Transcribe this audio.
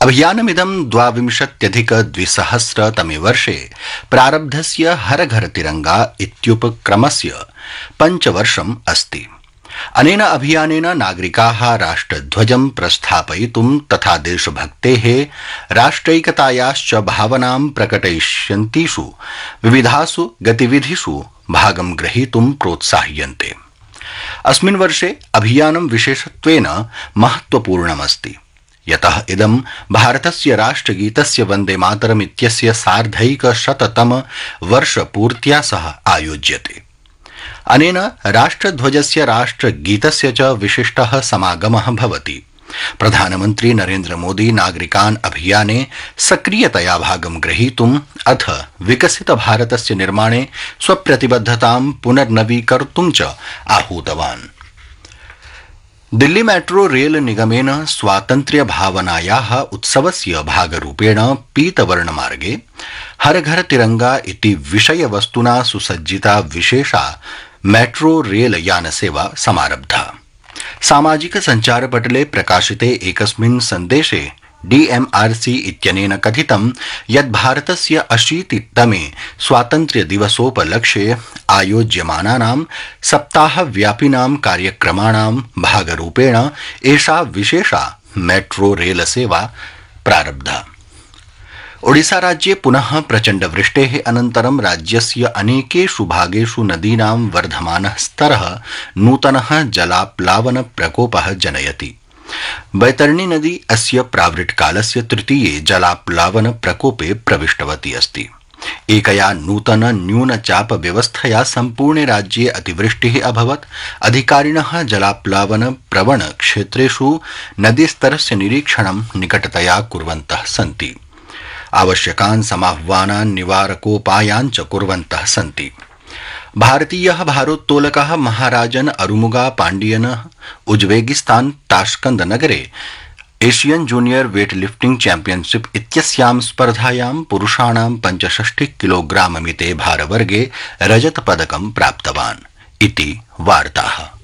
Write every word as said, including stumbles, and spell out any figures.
अभियानमिदं द्वाविंशत्यधिकद्विसहस्रतमे वर्षे प्रारब्धस्य हर घर तिरंगा इत्युपक्रमस्य पञ्चवर्षम् अस्ति। अनेन अभियानेन नागरिकाः राष्ट्रध्वजं प्रस्थापयितुं तथा देशभक्तेः राष्ट्रैकतायाश्च भावनां प्रकटयिष्यन्तीषु विविधासु गतिविधिषु भागं ग्रहीतुं प्रोत्साह्यन्ते। अस्मिन् वर्षे अभियानं विशेषत्वेन महत्वपूर्णमस्ति, यतः इदं भारतस्य राष्ट्रगीतस्य वन्दे मातरम् इत्यस्य सार्धैकशततम वर्षपूर्त्या सह आयोज्यते। अनेन राष्ट्रध्वजस्य राष्ट्रगीतस्य च विशिष्टः समागमः भवति। प्रधानमन्त्री नरेन्द्र मोदी नागरिकान् अभियाने सक्रियतया भागं ग्रहीतुम् अथ विकसित भारतस्य निर्माणे स्वप्रतिबद्धतां पुनर्नवीकर्तुं च आहूतवान्। दिल्ली मेट्रो रेल निगमेन स्वातन्त्र्य भावनायाः उत्सवस्य भागरूपेण पीतवर्णमार्गे हर घर तिरंगा इति विषयवस्तुना सुसज्जिता विशेषा मेट्रो रेल यानसेवा समारब्धा। सामाजिक सञ्चारपटले प्रकाशिते एकस्मिन् सन्देशे डीएमआरसी इत्यनेन कथितं यत् भारतस्य अशीतितमे स्वातन्त्र्यदिवसोपलक्ष्ये आयोज्यमानानां सप्ताहव्यापिनां कार्यक्रमाणां भागरूपेण एषा विशेषा मेट्रो रेल सेवा प्रारब्धा। ओडिशा राज्ये पुनः प्रचण्डवृष्टेः अनन्तरं राज्यस्य अनेकेषु भागेषु नदीनां वर्धमानः स्तरः नूतनः जलाप्लावन प्रकोपः जनयति। बैतरणी नदी अस्य प्रावृट्कालस्य तृतीये जलाप्लावन प्रकोपे प्रविष्टवती अस्ति। एकया नूतन न्यूनचाप व्यवस्थया सम्पूर्णे राज्ये अतिवृष्टिः अभवत्। अधिकारिणः जलाप्लावन प्रवण क्षेत्रेषु नदीस्तरस्य निरीक्षणं निकटतया कुर्वन्तः सन्ति। आवश्यकान् समाह्वानान् निवारकोपायान् च कुर्वन्तः सन्ति। भारतीयः भारोत्तोलकः महाराजन अरुमुगा पाण्डियनः उज्बेकिस्तान ताश्कंद नगरे Asian junior weight lifting championship इत्यस्यां स्पर्धायां पुरुषाणां पञ्चषष्टि किलोग्राम मिते भारवर्गे रजतपदकं प्राप्तवान् इति वार्ताः।